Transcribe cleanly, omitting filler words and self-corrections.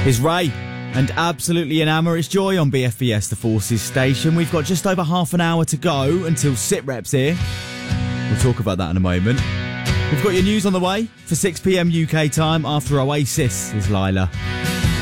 Is Ray and Absolutely Enamour. It's Joy on BFBS, the Forces station. We've got just over half an hour to go until SitRep's here. We'll talk about that in a moment. We've got your news on the way for 6 p.m. UK time after Oasis is Lila.